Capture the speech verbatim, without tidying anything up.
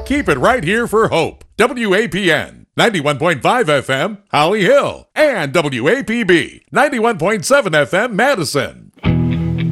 Keep it right here for Hope. W A P N, ninety-one point five F M, Holly Hill. And W A P B, ninety-one point seven F M, Madison.